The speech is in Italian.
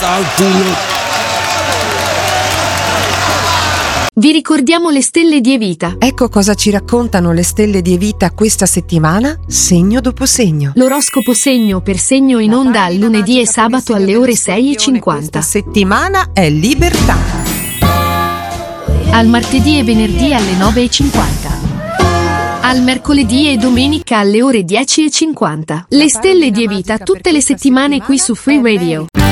Vaffanculo. Vi ricordiamo le stelle di Evita. Ecco cosa ci raccontano le stelle di Evita questa settimana, segno dopo segno. L'oroscopo segno per segno in onda al lunedì e sabato alle ore 6:50. Questa settimana è libertà. Al martedì e venerdì alle 9:50. Al mercoledì e domenica alle ore 10:50. Le stelle di Evita tutte le settimane qui su Free Radio.